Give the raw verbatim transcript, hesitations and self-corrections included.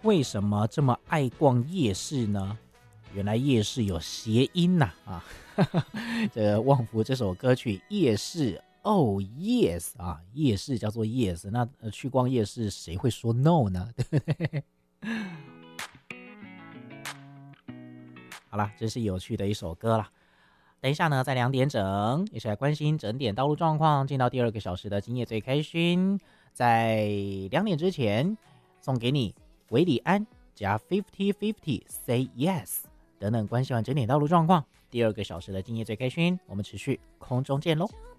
为什么这么爱逛夜市呢？原来夜市有谐音呐啊！这个旺福这首歌曲《夜市》Oh yes 啊，夜市叫做 yes， 那、呃、去逛夜市谁会说 no 呢？对不对？好啦，真是有趣的一首歌啦。等一下呢，在两点整，也是来关心整点道路状况，进到第二个小时的今夜最开心。在两点之前，送给你韦礼安加 fifty fifty say yes 等等关系完整点道路状况。第二个小时的今夜最开心，我们持续空中见喽。